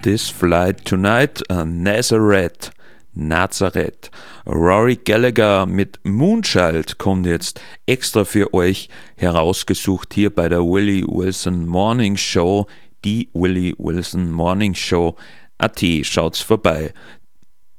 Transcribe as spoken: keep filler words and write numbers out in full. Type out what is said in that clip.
This Flight Tonight, uh, Nazareth. Nazareth. Rory Gallagher mit Moonchild kommt jetzt extra für euch herausgesucht hier bei der Willie Wilson Morning Show. Die Willie Wilson Morning Show. A T, schaut's vorbei.